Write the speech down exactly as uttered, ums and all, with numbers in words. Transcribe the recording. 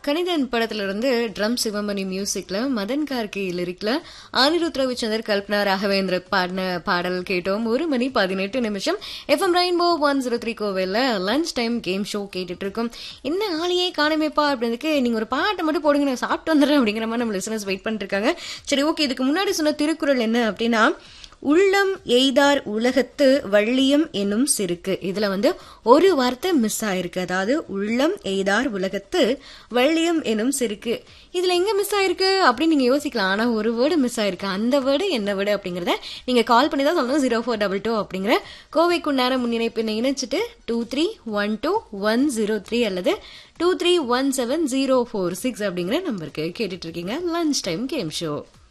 கணிதன் படத்துல இருந்து ட்ரம் சிவமணி மியூசிக்ல மதன் கார்கே லிரிக்ல அனிருத் ரவிச்சந்தர் கல்பனா ராகவேந்திர பாடின பாடல் கேட்டோம். ஒரு மணி பதினெட்டு நிமிஷம் FM rainbow one zero three கோவில்ல லஞ்ச் டைம் கேம் ஷோ கேட்டுட்டு இருக்கோம். என்ன ஆளையே காணமேப்பா அப்படின்றதுக்கு நீங்க ஒரு பாட்டை மட்டும் போடுங்க, நான் சாப்பிட்டு வந்துடுறேன் அப்படிங்கிற மாதிரி நம்ம லிசனர்ஸ் வெயிட் பண்ணிட்டு இருக்காங்க. சரி, ஓகே. இதுக்கு முன்னாடி சொன்ன திருக்குறள் என்ன அப்படின்னா, உள்ளம் எய்தார் உலகத்து வள்ளியம் என்னும் சிறுக்கு. இதுல வந்து ஒரு வார்த்தை மிஸ் ஆயிருக்கு. அதாவது உள்ளம் எய்தார் உலகத்து வள்ளியம் என்னும் சிறுக்கு. இதுல எங்க மிஸ் ஆயிருக்கு அப்படின்னு நீங்க யோசிக்கலாம். ஆனா ஒரு வேர்டு மிஸ் ஆயிருக்கு. அந்த வேர்டு என்ன வேர்டு அப்படிங்கறத நீங்க கால் பண்ணி தான் சொல்லணும். ஜீரோ ஃபோர் டபுள் டூ அப்படிங்கிற கோவைக்கு நேரம் முன்னிணைப்பு இணைச்சிட்டு two three one two one zero three அல்லது two three one seven zero four six அப்படிங்கிற நம்பருக்கு கேட்டுட்டு இருக்கீங்க லஞ்ச் டைம் கேம் ஷோ.